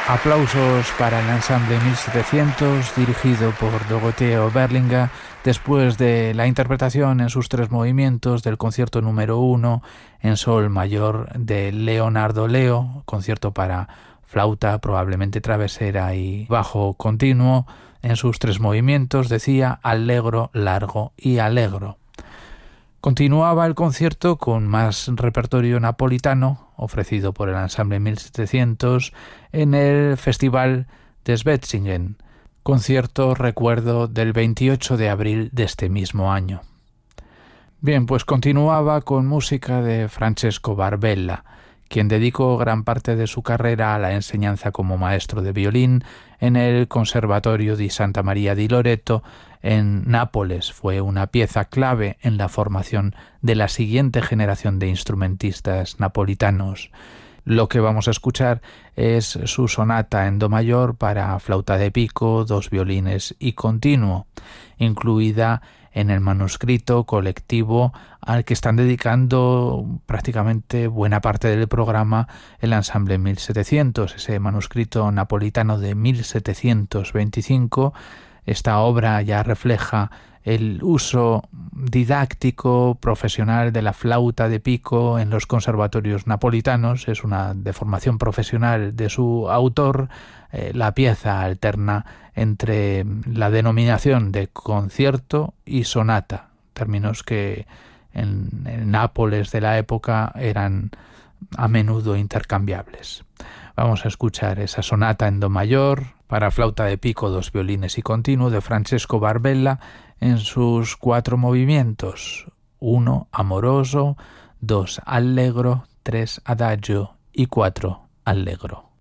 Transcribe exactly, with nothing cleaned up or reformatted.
Aplausos para el ensamble mil setecientos, dirigido por Dorotheo Berlinga, después de la interpretación en sus tres movimientos del concierto número uno en sol mayor de Leonardo Leo, concierto para flauta, probablemente travesera y bajo continuo, en sus tres movimientos, decía, allegro, largo y allegro. Continuaba el concierto con más repertorio napolitano, ofrecido por el ensamble mil setecientos en el Festival de Schwetzingen, concierto, recuerdo, del veintiocho de abril de este mismo año. Bien, pues continuaba con música de Francesco Barbella, quien dedicó gran parte de su carrera a la enseñanza como maestro de violín en el Conservatorio di Santa Maria di Loreto en Nápoles. Fue una pieza clave en la formación de la siguiente generación de instrumentistas napolitanos. Lo que vamos a escuchar es su sonata en do mayor para flauta de pico, dos violines y continuo, incluida en el manuscrito colectivo al que están dedicando prácticamente buena parte del programa el ensamble mil setecientos, ese manuscrito napolitano de mil setecientos veinticinco. Esta obra ya refleja el uso didáctico profesional de la flauta de pico en los conservatorios napolitanos. Es una deformación profesional de su autor. Eh, la pieza alterna entre la denominación de concierto y sonata, términos que en, en Nápoles de la época eran a menudo intercambiables. Vamos a escuchar esa sonata en do mayor para flauta de pico, dos violines y continuo de Francesco Barbella en sus cuatro movimientos: uno amoroso, dos allegro, tres adagio y cuatro allegro.